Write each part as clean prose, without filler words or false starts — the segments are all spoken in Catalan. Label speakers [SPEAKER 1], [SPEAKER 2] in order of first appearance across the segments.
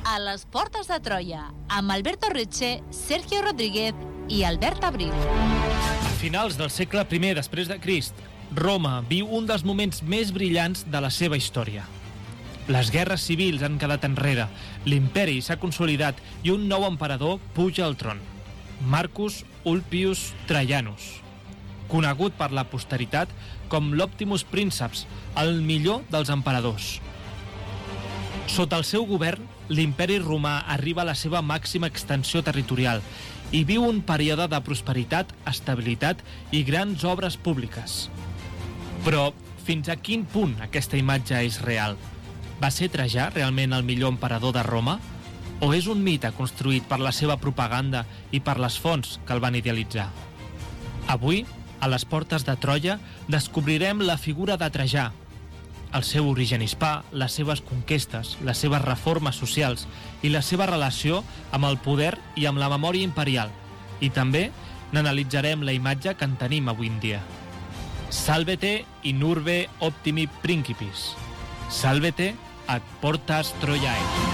[SPEAKER 1] a les Portes de Troia, amb Alberto Reche, Sergio Rodríguez i Albert Abril.
[SPEAKER 2] A finals del segle I després de Crist, Roma viu un dels moments més brillants de la seva història. Les guerres civils han quedat enrere, l'imperi s'ha consolidat i un nou emperador puja al tron, Marcus Ulpius Trajanus, conegut per la posteritat com l'Optimus Princeps, el millor dels emperadors. Sota el seu govern, l'imperi romà arriba a la seva màxima extensió territorial i viu un període de prosperitat, estabilitat i grans obres públiques. Però fins a quin punt aquesta imatge és real? Va ser Trajà realment el millor emperador de Roma? O és un mite construït per la seva propaganda i per les fonts que el van idealitzar? Avui, a les Portes de Troia, descobrirem la figura de Trajà, el seu origen hispà, les seves conquestes, les seves reformes socials i la seva relació amb el poder i amb la memòria imperial. I també n'analitzarem la imatge que en tenim avui en dia. Salvete in urbe optimi principis. Salvete ad portas Troiae.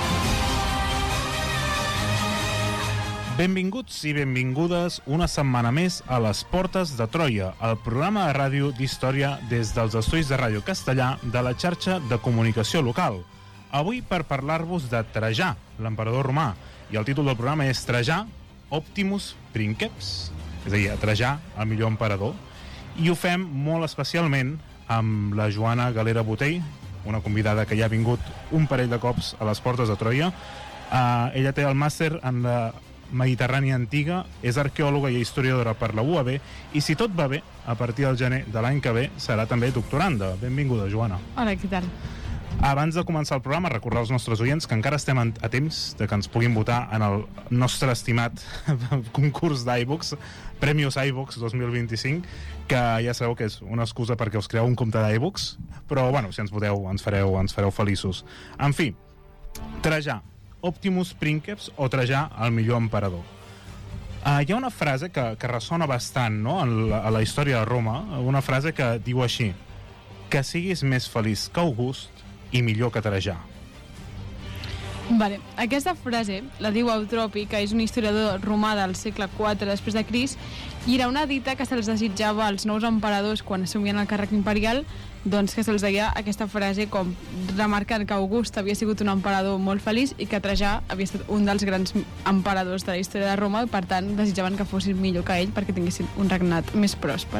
[SPEAKER 3] Benvinguts i benvingudes una setmana més a les Portes de Troia, el programa de ràdio d'història des dels estudis de Ràdio Castellà de la xarxa de comunicació local. Avui per parlar-vos de Trajà, l'emperador romà, i el títol del programa és Trajà Optimus Princeps, és a dir, Trajà, el millor emperador, i ho fem molt especialment amb la Joana Galera Botell, una convidada que ja ha vingut un parell de cops a les Portes de Troia. Ella té el màster en la Mediterrània Antiga, és arqueòloga i historiadora per la UAB i, si tot va bé, a partir del gener de l'any que ve serà també doctoranda. Benvinguda, Joana.
[SPEAKER 4] Hola, què tal?
[SPEAKER 3] Abans de començar el programa, recordar als nostres oients que encara estem a temps de que ens puguin votar en el nostre estimat concurs d'iVoox, Premios iVoox 2025, que ja sabeu que és una excusa perquè us creeu un compte d'iVoox, però bueno, si ens voteu ens fareu feliços. En fi, Trajà, Optimus Princeps o Trajà, el millor emperador. Hi ha una frase que ressona bastant, no?, a la història de Roma, una frase que diu així: que siguis més feliç que August i millor que Trajà.
[SPEAKER 4] Vale. Aquesta frase la diu Eutropi, que és un historiador romà del segle IV després de Crist, i era una dita que se'ls desitjava als nous emperadors quan assumien el càrrec imperial, doncs que se'ls deia aquesta frase com remarcant que August havia sigut un emperador molt feliç i que Trajà havia estat un dels grans emperadors de la història de Roma i, per tant, desitjaven que fossin millor que ell perquè tinguessin un regnat més pròsper.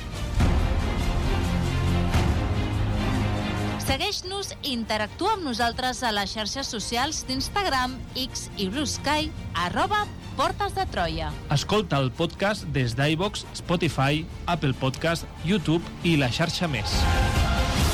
[SPEAKER 1] Segueix-nos i interactua amb nosaltres a les xarxes socials d'Instagram, X i Blue Sky, @Portes de Troia.
[SPEAKER 2] Escolta el podcast des d'iVoox, Spotify, Apple Podcast, YouTube i la xarxa més.